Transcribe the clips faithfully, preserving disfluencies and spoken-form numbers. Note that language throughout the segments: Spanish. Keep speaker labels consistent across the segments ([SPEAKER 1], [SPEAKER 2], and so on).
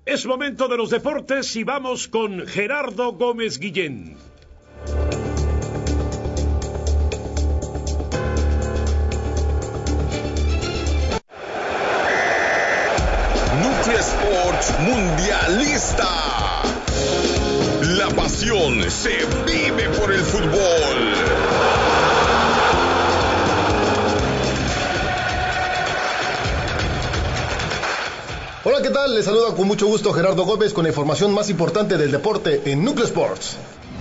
[SPEAKER 1] Es momento de los deportes y vamos con Gerardo Gómez Guillén.
[SPEAKER 2] Núcleo Sports Mundialista. La pasión se vive por el fútbol.
[SPEAKER 3] Hola, ¿qué tal? Les saluda con mucho gusto Gerardo Gómez con la información más importante del deporte en Núcleo Sports.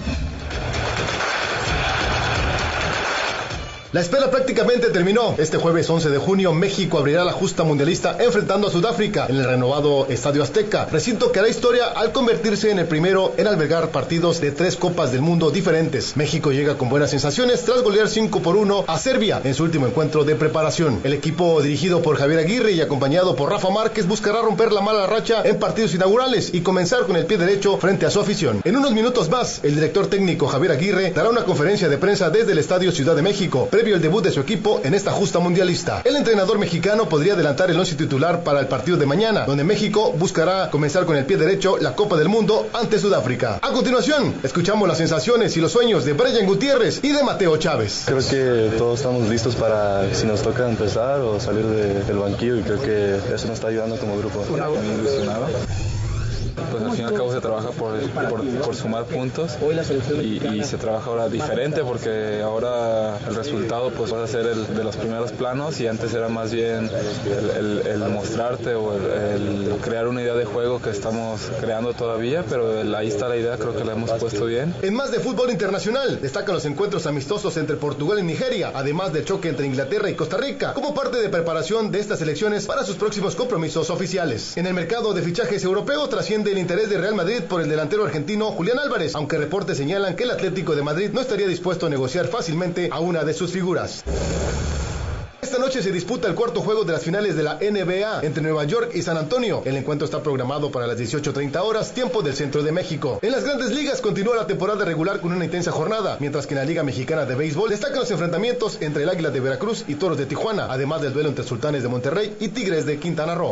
[SPEAKER 3] La espera prácticamente terminó. Este jueves once de junio, México abrirá la justa mundialista enfrentando a Sudáfrica en el renovado Estadio Azteca, recinto que hará historia al convertirse en el primero en albergar partidos de tres Copas del Mundo diferentes. México llega con buenas sensaciones tras golear cinco por uno a Serbia en su último encuentro de preparación. El equipo dirigido por Javier Aguirre y acompañado por Rafa Márquez buscará romper la mala racha en partidos inaugurales y comenzar con el pie derecho frente a su afición. En unos minutos más, el director técnico Javier Aguirre dará una conferencia de prensa desde el Estadio Ciudad de México, previo el debut de su equipo en esta justa mundialista. El entrenador mexicano podría adelantar el once titular para el partido de mañana, donde México buscará comenzar con el pie derecho la Copa del Mundo ante Sudáfrica. A continuación, escuchamos las sensaciones y los sueños de Brian Gutiérrez y de Mateo Chávez.
[SPEAKER 4] Creo que todos estamos listos para si nos toca empezar o salir de, del banquillo, y creo que eso nos está ayudando como grupo.
[SPEAKER 5] Muy ilusionado. Pues al fin y al cabo se trabaja por, por, por sumar puntos y, y se trabaja ahora diferente, porque ahora el resultado pues va a ser el de los primeros planos, y antes era más bien el, el, el mostrarte o el, el crear una idea de juego que estamos creando todavía, pero el, ahí está la idea, creo que la hemos puesto bien.
[SPEAKER 3] En más de fútbol internacional, destacan los encuentros amistosos entre Portugal y Nigeria, además del choque entre Inglaterra y Costa Rica, como parte de preparación de estas selecciones para sus próximos compromisos oficiales. En el mercado de fichajes europeo trasciende el interés de Real Madrid por el delantero argentino Julián Álvarez, aunque reportes señalan que el Atlético de Madrid no estaría dispuesto a negociar fácilmente a una de sus figuras. Esta noche se disputa el cuarto juego de las finales de la N B A entre Nueva York y San Antonio. El encuentro está programado para las dieciocho treinta horas, tiempo del centro de México. En las grandes ligas continúa la temporada regular con una intensa jornada, mientras que en la Liga Mexicana de Béisbol destacan los enfrentamientos entre el Águila de Veracruz y Toros de Tijuana, además del duelo entre Sultanes de Monterrey y Tigres de Quintana Roo.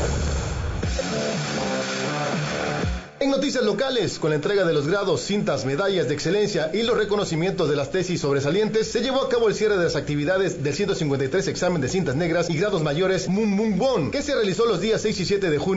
[SPEAKER 3] En noticias locales, con la entrega de los grados, cintas, medallas de excelencia y los reconocimientos de las tesis sobresalientes, se llevó a cabo el cierre de las actividades del ciento cincuenta y tres examen de cintas negras y grados mayores Mun Mun Won, que se realizó los días seis y siete de junio